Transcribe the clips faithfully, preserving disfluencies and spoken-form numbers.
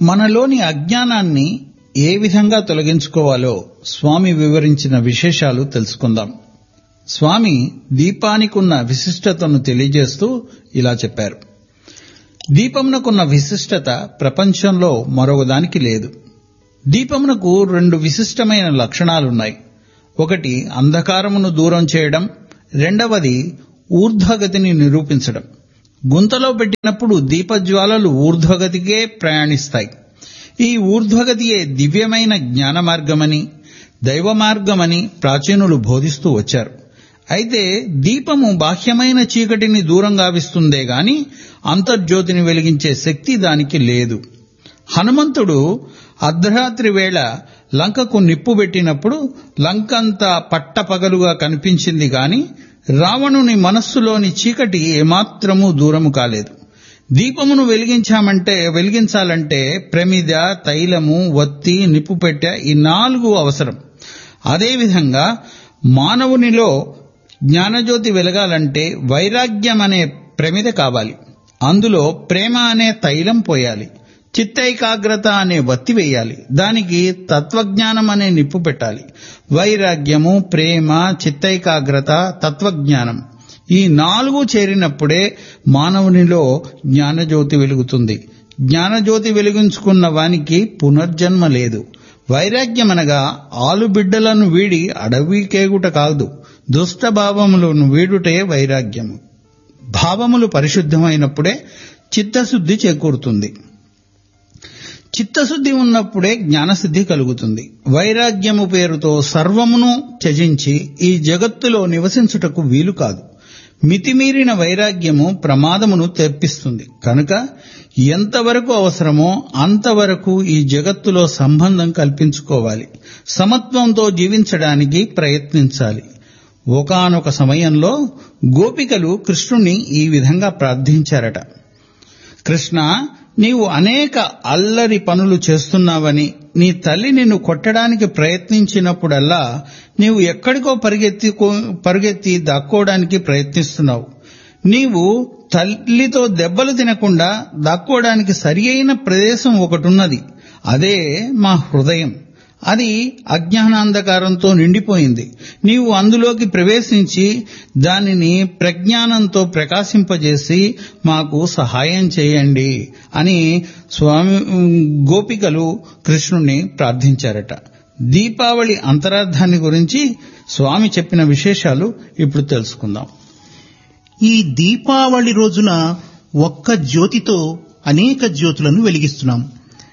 మనలోని అజ్ఞానాన్ని ఏ విధంగా తొలగించుకోవాలో స్వామి వివరించిన విశేషాలు తెలుసుకుందాం. స్వామి దీపానికున్న విశిష్టతను తెలియజేస్తూ ఇలా చెప్పారు. దీపమునకున్న విశిష్టత ప్రపంచంలో మరొకదానికి లేదు. దీపమునకు రెండు విశిష్టమైన లక్షణాలున్నాయి. ఒకటి అంధకారమును దూరం చేయడం, రెండవది ఊర్ధ్వగతిని నిరూపించడం. గుంతలో పెట్టినప్పుడు దీపజ్వాలలు ఊర్ధ్వగతికే ప్రయాణిస్తాయి. ఈ ఊర్ధ్వగతియే దివ్యమైన జ్ఞాన మార్గమని, దైవ మార్గమని ప్రాచీనులు బోధిస్తూ వచ్చారు. అయితే దీపము బాహ్యమైన చీకటిని దూరం గావిస్తుందే గాని అంతర్జ్యోతిని వెలిగించే శక్తి దానికి లేదు. హనుమంతుడు అర్ధరాత్రి వేళ లంకకు నిప్పు పెట్టినప్పుడు లంకంతా పట్టపగలుగా కనిపించింది గాని రావణుని మనస్సులోని చీకటి ఏమాత్రమూ దూరము కాలేదు. దీపమును వెలిగించామంటే వెలిగించాలంటే ప్రమిద, తైలము, వత్తి, నిప్పు పెట్టె ఈ నాలుగు అవసరం. అదేవిధంగా మానవునిలో జ్ఞానజ్యోతి వెలగాలంటే వైరాగ్యం అనే ప్రమిద కావాలి. అందులో ప్రేమ అనే తైలం పోయాలి. చిత్తైకాగ్రత అనే వత్తి వేయాలి. దానికి తత్వజ్ఞానం అనే నిప్పు పెట్టాలి. వైరాగ్యము, ప్రేమ, చిత్తైకాగ్రత, తత్వజ్ఞానం ఈ నాలుగు చేరినప్పుడే మానవునిలో జ్ఞానజ్యోతి వెలుగుతుంది. జ్ఞానజ్యోతి వెలిగించుకున్న వానికి పునర్జన్మ లేదు. వైరాగ్యమనగా ఆలుబిడ్డలను వీడి అడవికేగుట కాదు, దుష్ట భావములను వీడుటే వైరాగ్యము. భావములు పరిశుద్ధమైనప్పుడే చిత్తశుద్ధి చేకూరుతుంది. చిత్తశుద్ధి ఉన్నప్పుడే జ్ఞానసిద్ధి కలుగుతుంది. వైరాగ్యము పేరుతో సర్వమును త్యజించి ఈ జగత్తులో నివసించుటకు వీలు కాదు. మితిమీరిన వైరాగ్యము ప్రమాదమును తెప్పిస్తుంది. కనుక ఎంతవరకు అవసరమో అంతవరకు ఈ జగత్తులో సంబంధం కల్పించుకోవాలి. సమత్వంతో జీవించడానికి ప్రయత్నించాలి. ఒకానొక సమయంలో గోపికలు కృష్ణుని ఈ విధంగా ప్రార్థించారట. కృష్ణ, నీవు అనేక అల్లరి పనులు చేస్తున్నావని, నీ తల్లి నిన్ను కొట్టడానికి ప్రయత్నించినప్పుడల్లా నీవు ఎక్కడికో పరిగెత్తి పరుగెత్తి దాక్కోవడానికి ప్రయత్నిస్తున్నావు. నీవు తల్లితో దెబ్బలు తినకుండా దాక్కోవడానికి సరి అయిన ప్రదేశం ఒకటున్నది. అదే మా హృదయం. అది అజ్ఞానాంధకారంతో నిండిపోయింది. నీవు అందులోకి ప్రవేశించి దానిని ప్రజ్ఞానంతో ప్రకాశింపజేసి మాకు సహాయం చేయండి అని స్వామి గోపికలు కృష్ణుని ప్రార్థించారట. దీపావళి అంతరార్థాన్ని గురించి స్వామి చెప్పిన విశేషాలు ఇప్పుడు తెలుసుకుందాం. ఈ దీపావళి రోజున ఒక్క జ్యోతితో అనేక జ్యోతులను వెలిగిస్తున్నాం.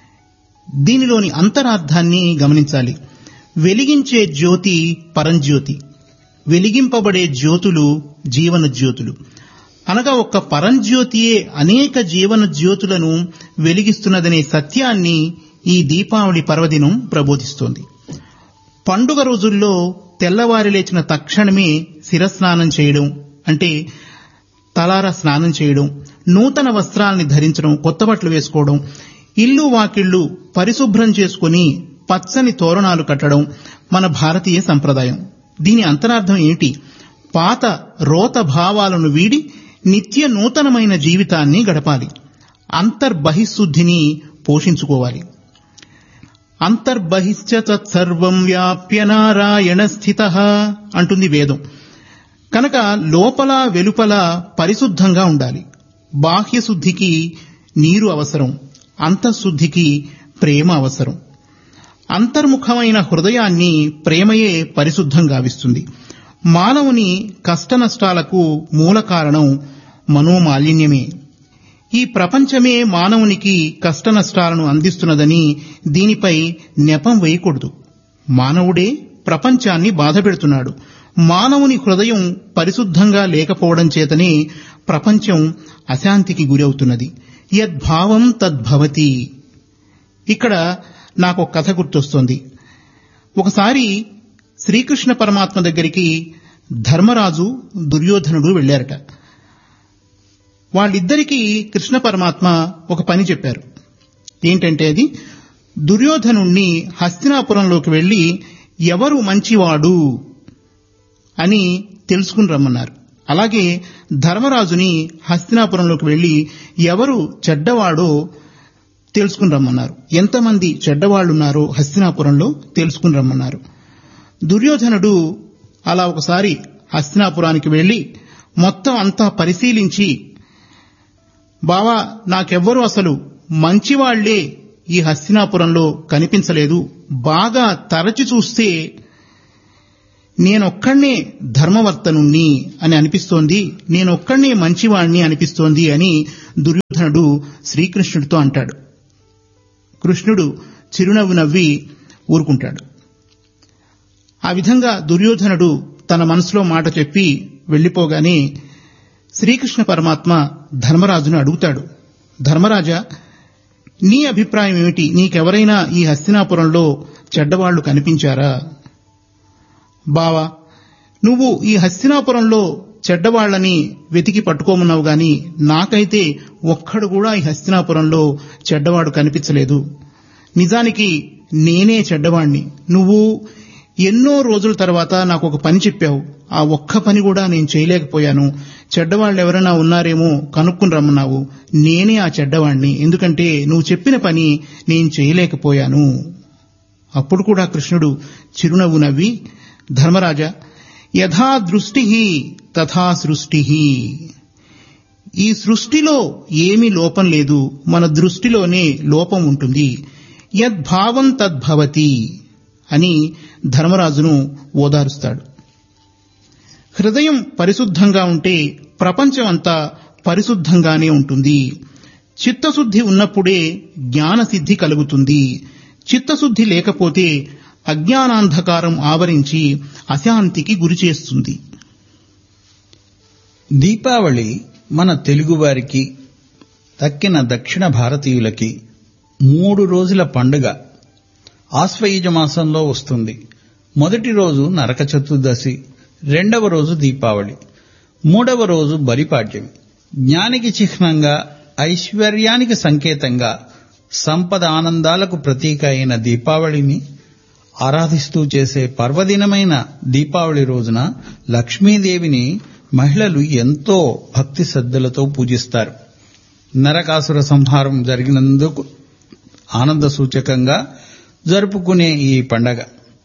దీనిలోని అంతరార్థాన్ని గమనించాలి. వెలిగించే జ్యోతి పరంజ్యోతి, వెలిగింపబడే జ్యోతులు జీవన జ్యోతులు. అనగా ఒక్క పరంజ్యోతియే అనేక జీవన జ్యోతులను వెలిగిస్తున్నదనే సత్యాన్ని ఈ దీపావళి పర్వదినం ప్రబోధిస్తోంది. పండుగ రోజుల్లో తెల్లవారి లేచిన తక్షణమే శిరస్నానం చేయడం, అంటే తలార స్నానం చేయడం, నూతన వస్త్రాల్ని ధరించడం, కొత్త బట్టలు వేసుకోవడం, ఇల్లు వాకిళ్లు పరిశుభ్రం చేసుకుని పచ్చని తోరణాలు కట్టడం మన భారతీయ సంప్రదాయం. దీని అంతరార్థం ఏమిటి? పాత రోత భావాలను వీడి నిత్య నూతనమైన జీవితాన్ని గడపాలి. అంతర్బహిశుద్ధిని పోషించుకోవాలి. అంతర్బహిశ్చ తత్సర్వం వ్యాప్య నారాయణ స్థితః అంటుంది వేదం. కనుక లోపల వెలుపల పరిశుద్ధంగా ఉండాలి. బాహ్యశుద్ధికి నీరు అవసరం, అంతఃశుద్ధికి ప్రేమ అవసరం. అంతర్ముఖమైన హృదయాన్ని ప్రేమయే పరిశుద్ధం గావిస్తుంది. మానవుని కష్టనష్టాలకు మూల కారణం మనోమాలిన్యమే. ఈ ప్రపంచమే మానవునికి కష్టనష్టాలను అందిస్తున్నదని దీనిపై నెపం వేయకూడదు. మానవుడే ప్రపంచాన్ని బాధపెడుతున్నాడు. మానవుని హృదయం పరిశుద్ధంగా లేకపోవడం చేతనే ప్రపంచం అశాంతికి గురవుతున్నది. యద్భావం తద్భవతి. ఇక్కడ నాకు ఒక కథ గుర్తొస్తోంది. ఒకసారి శ్రీకృష్ణ పరమాత్మ దగ్గరికి ధర్మరాజు, దుర్యోధనుడు వెళ్లారట. వాళ్ళిద్దరికీ కృష్ణ పరమాత్మ ఒక పని చెప్పారు. ఏంటంటే అది దుర్యోధనుణ్ణి హస్తినాపురంలోకి వెళ్లి ఎవరు మంచివాడు అని తెలుసుకుని రమ్మన్నారు. అలాగే ధర్మరాజుని హస్తినాపురంలోకి వెళ్లి ఎవరు చెడ్డవాడో తెలుసుకుని రమ్మన్నారు. ఎంతమంది చెడ్డవాళ్లున్నారో హస్తినాపురంలో తెలుసుకుని రమ్మన్నారు. దుర్యోధనుడు అలా ఒకసారి హస్తినాపురానికి వెళ్లి మొత్తం అంతా పరిశీలించి, బావా నాకెవ్వరూ అసలు మంచివాళ్లే ఈ హస్తినాపురంలో కనిపించలేదు, బాగా తరచి చూస్తే నేనొక్కడే ధర్మవర్తనుణ్ణి అని అనిపిస్తోంది, నేనొక్కడే మంచివాణ్ణి అనిపిస్తోంది అని దుర్యోధనుడు శ్రీకృష్ణుడితో అంటాడు. కృష్ణుడు చిరునవ్వు నవ్వి ఊరుకుంటాడు. ఆ విధంగా దుర్యోధనుడు తన మనసులో మాట చెప్పి వెళ్లిపోగానే శ్రీకృష్ణ పరమాత్మ ధర్మరాజును అడుగుతాడు, ధర్మరాజా, నీ అభిప్రాయం ఏమిటి? నీకెవరైనా ఈ హస్తినాపురంలో చెడ్డవాళ్లు కనిపించారా? బావా, నువ్వు ఈ హస్తినాపురంలో చెడ్డవాళ్లని వెతికి పట్టుకోమన్నావు గాని నాకైతే ఒక్కడు కూడా ఈ హస్తినాపురంలో చెడ్డవాడు కనిపించలేదు. నిజానికి నేనే చెడ్డవాణ్ణి. నువ్వు ఎన్నో రోజుల తర్వాత నాకు ఒక పని చెప్పావు, ఆ ఒక్క పని కూడా నేను చేయలేకపోయాను. చెడ్డవాళ్ళు ఎవరైనా ఉన్నారేమో కనుక్కుని రమ్మన్నావు, నేనే ఆ చెడ్డవాణ్ణి, ఎందుకంటే నువ్వు చెప్పిన పని నేను చేయలేకపోయాను. అప్పుడు కూడా కృష్ణుడు చిరునవ్వు నవ్వి, ధర్మరాజా, యథా దృష్టి తథా సృష్టి, ఈ సృష్టిలో ఏమీ లోపం లేదు, మన దృష్టిలోనే లోపం ఉంటుంది. యద్భావం తద్భవతి అని ధర్మరాజును ఓదారుస్తాడు. హృదయం పరిశుద్ధంగా ఉంటే ప్రపంచం అంతా పరిశుద్ధంగానే ఉంటుంది. చిత్తశుద్ధి ఉన్నప్పుడే జ్ఞానసిద్ధి కలుగుతుంది. చిత్తశుద్ధి లేకపోతే అజ్ఞానాంధకారం ఆవరించి అశాంతికి గురిచేస్తుంది. దీపావళి మన తెలుగువారికి, తక్కిన దక్షిణ భారతీయులకి మూడు రోజుల పండుగ. ఆశ్వయుజ మాసంలో వస్తుంది. మొదటి రోజు నరక చతుర్దశి, రెండవ రోజు దీపావళి, మూడవ రోజు బలిపాడ్యమి. జ్ఞానికి చిహ్నంగా, ఐశ్వర్యానికి సంకేతంగా, సంపద ఆనందాలకు ప్రతీక అయిన దీపావళిని ఆరాధిస్తూ చేసే పర్వదినమైన దీపావళి రోజున లక్ష్మీదేవిని మహిళలు ఎంతో భక్తి శ్రద్ధలతో పూజిస్తారు. నరకాసుర సంహారం జరిగినందుకు ఆనంద సూచకంగా జరుపుకునే ఈ పండగ.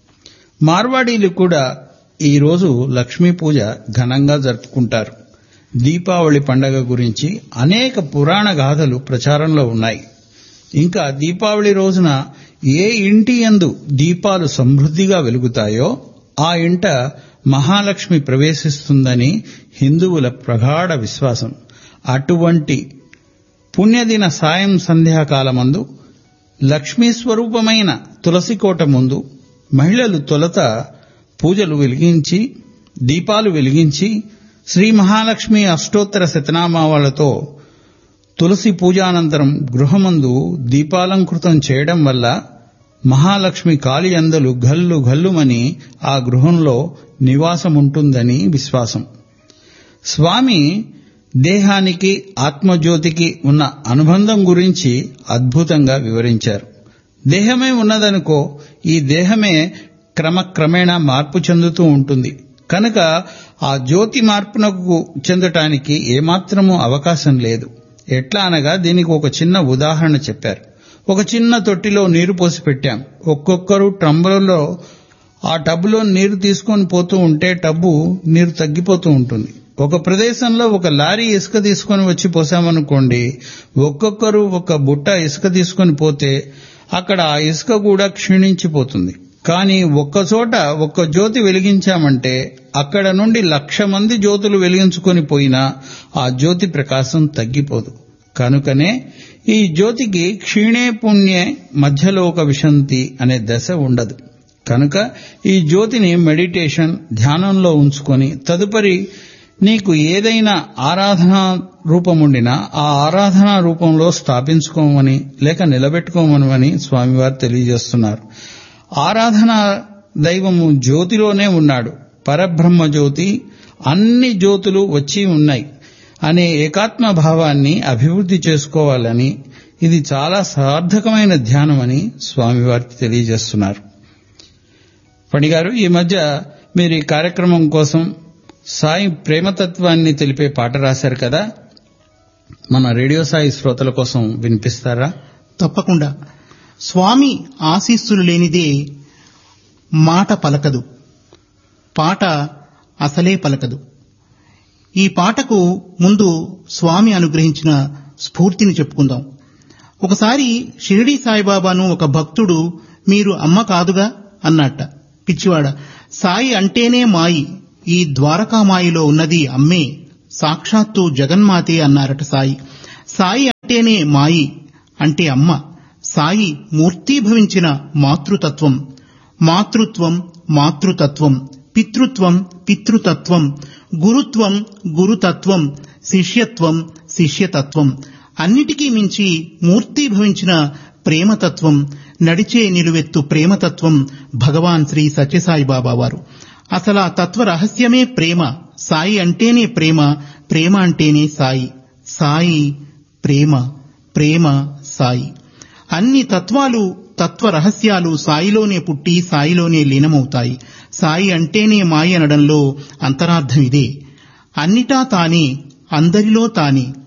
మార్వాడీలు కూడా ఈ రోజు లక్ష్మీ పూజ ఘనంగా జరుపుకుంటారు. దీపావళి పండగ గురించి అనేక పురాణ గాథలు ప్రచారంలో ఉన్నాయి. ఇంకా దీపావళి రోజున ఏ ఇంటి యందు దీపాలు సమృద్ధిగా వెలుగుతాయో ఆ ఇంట మహాలక్ష్మి ప్రవేశిస్తుందని హిందువుల ప్రగాఢ విశ్వాసం. అటువంటి పుణ్యదిన సాయం సంధ్యాకాలమందు లక్ష్మీ స్వరూపమైన తులసికోట ముందు మహిళలు తొలుత పూజలు వెలిగించి, దీపాలు వెలిగించి, శ్రీ మహాలక్ష్మి అష్టోత్తర శతనామావళతో తులసి పూజానంతరం గృహమందు దీపాలంకృతం చేయడం వల్ల మహాలక్ష్మి కాలి అందలు గల్లు గల్లుమని ఆ గృహంలో నివాసముంటుందని విశ్వాసం. స్వామి దేహానికి ఆత్మజ్యోతికి ఉన్న అనుబంధం గురించి అద్భుతంగా వివరించారు. దేహమే ఉన్నదనుకో, ఈ దేహమే క్రమక్రమేణా మార్పు చెందుతూ ఉంటుంది. కనుక ఆ జ్యోతి మార్పునకు చెందటానికి ఏమాత్రమూ అవకాశం లేదు. ఎట్లా అనగా దీనికి ఒక చిన్న ఉదాహరణ చెప్పారు. ఒక చిన్న తొట్టిలో నీరు పోసి పెట్టాం. ఒక్కొక్కరు టంబులలో ఆ టబ్బులో నీరు తీసుకొని పోతూ ఉంటే టబ్బు నీరు తగ్గిపోతూ ఉంటుంది. ఒక ప్రదేశంలో ఒక లారీ ఇసుక తీసుకొని వచ్చి పోసామనుకోండి, ఒక్కొక్కరు ఒక బుట్ట ఇసుక తీసుకొని పోతే అక్కడ ఆ ఇసుక కూడా క్షీణించిపోతుంది. కానీ ఒక్కచోట ఒక్క జ్యోతి వెలిగించామంటే అక్కడ నుండి లక్ష మంది జ్యోతులు వెలిగించుకొని పోయినా ఆ జ్యోతి ప్రకాశం తగ్గిపోదు. కనుకనే ఈ జ్యోతికి క్షీణే పుణ్యే మధ్యలోక విశంతి అనే దశ ఉండదు. కనుక ఈ జ్యోతిని మెడిటేషన్, ధ్యానంలో ఉంచుకొని తదుపరి నీకు ఏదైనా ఆరాధనా రూపముండినా ఆ ఆరాధనా రూపంలో స్థాపించుకోమని లేక నిలబెట్టుకోమని స్వామివారు తెలియజేస్తున్నారు. ఆరాధనా దైవము జ్యోతిలోనే ఉన్నాడు. పరబ్రహ్మ జ్యోతి, అన్ని జ్యోతులు వచ్చి ఉన్నాయి అనే ఏకాత్మ భావాన్ని అభివృద్ధి చేసుకోవాలని, ఇది చాలా సార్థకమైన ధ్యానమని స్వామివారికి తెలియజేస్తున్నారు. పణిగారు, ఈ మధ్య మీరు ఈ కార్యక్రమం కోసం సాయి ప్రేమతత్వాన్ని తెలిపే పాట రాశారు కదా, మన రేడియో సాయి శ్రోతల కోసం వినిపిస్తారా? తప్పకుండా. స్వామి ఆశీస్సులు లేనిదే మాట పలకదు, పాట అసలే పలకదు. ఈ పాటకు ముందు స్వామి అనుగ్రహించిన స్ఫూర్తిని చెప్పుకుందాం. ఒకసారి షిరిడీ సాయిబాబాను ఒక భక్తుడు మీరు అమ్మ కాదుగా అన్నట్ట. పిచ్చివాడ, సాయి అంటేనే మాయి, ఈ ద్వారకామాయిలో ఉన్నది అమ్మే, సాక్షాత్తు జగన్మాతే అన్నారట సాయి. సాయి అంటేనే మాయి అంటే అమ్మ. సాయి మూర్తీభవించిన మాతృతత్వం. మాతృత్వం మాతృతత్వం, పితృత్వం పితృతత్వం, గురుత్వం గురుతత్వం, శిష్యత్వం శిష్యతత్వం, అన్నిటికీ మించి మూర్తీభవించిన ప్రేమతత్వం, నడిచే నిలువెత్తు ప్రేమతత్వం భగవాన్ శ్రీ సత్యసాయిబాబా వారు. అసలు ఆ తత్వ రహస్యమే ప్రేమ. సాయి అంటేనే ప్రేమ, ప్రేమ అంటేనే సాయి. సాయి ప్రేమ, ప్రేమ సాయి. అన్ని తత్వాలు, తత్వ రహస్యాలు సాయిలోనే పుట్టి సాయిలోనే లీనమవుతాయి. సాయి అంటేనే మాయ అనడంలో అంతరార్థం ఇదే. అన్నిటా తానే, అందరిలో తానే,